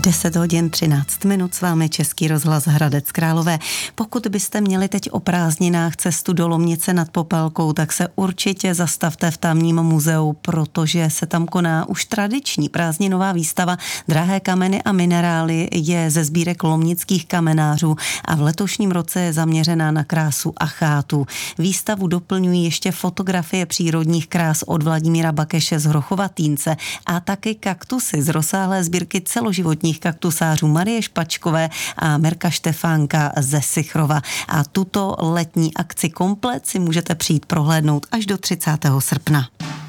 10 hodin 13 minut s vámi Český rozhlas Hradec Králové. Pokud byste měli teď o prázdninách cestu do Lomnice nad Popelkou, tak se určitě zastavte v tamním muzeu, protože se tam koná už tradiční prázdninová výstava Drahé kameny a minerály je ze sbírek lomnických kamenářů a v letošním roce je zaměřená na krásu achátů. Výstavu doplňují ještě fotografie přírodních krás od Vladimíra Bakeše z Hrochova Týnce a taky kaktusy z rozsáhlé sbírky celoživotních kaktusářů Marie Špačkové a Mirka Štefánka ze Sichrova. A tuto letní akci komplet si můžete přijít prohlédnout až do 30. srpna.